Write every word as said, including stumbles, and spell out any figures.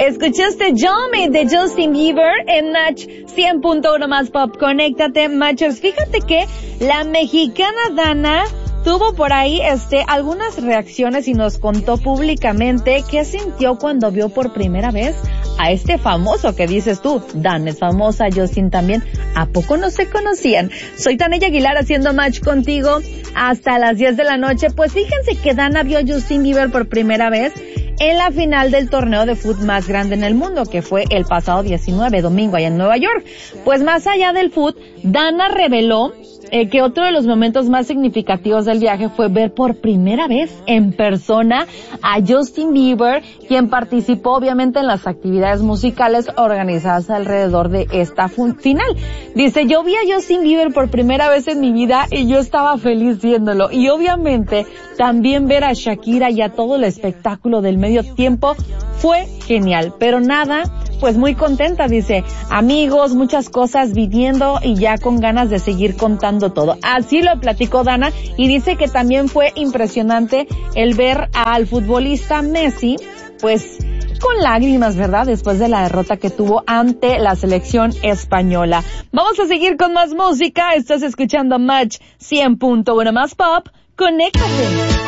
Escuchaste Yummy de Justin Bieber en Match cien punto uno más Pop. Conéctate, Matchers. Fíjate que la mexicana Dana tuvo por ahí este algunas reacciones y nos contó públicamente qué sintió cuando vio por primera vez a este famoso que dices tú. Dan es famosa, Justin también. ¿A poco no se conocían? Soy Tania Aguilar haciendo Match contigo hasta las diez de la noche. Pues fíjense que Dana vio a Justin Bieber por primera vez en la final del torneo de fútbol más grande en el mundo, que fue el pasado diecinueve, domingo, allá en Nueva York. Pues más allá del fútbol, Dana reveló eh, que otro de los momentos más significativos del viaje fue ver por primera vez en persona a Justin Bieber, quien participó obviamente en las actividades musicales organizadas alrededor de esta final. Dice, yo vi a Justin Bieber por primera vez en mi vida y yo estaba feliz viéndolo. Y obviamente también ver a Shakira y a todo el espectáculo del medio tiempo fue genial, pero nada, pues muy contenta, dice, amigos, muchas cosas viviendo y ya con ganas de seguir contando todo. Así lo platicó Dana y dice que también fue impresionante el ver al futbolista Messi, pues con lágrimas, ¿verdad? Después de la derrota que tuvo ante la selección española. Vamos a seguir con más música. Estás escuchando Match cien punto uno más Pop. Conéctate.